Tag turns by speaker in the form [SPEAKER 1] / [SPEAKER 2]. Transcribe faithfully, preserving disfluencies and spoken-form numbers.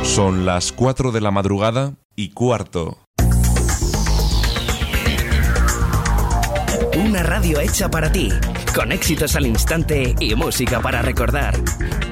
[SPEAKER 1] Son las cuatro de la madrugada y cuarto.
[SPEAKER 2] Una radio hecha para ti, con éxitos al instante y música para recordar.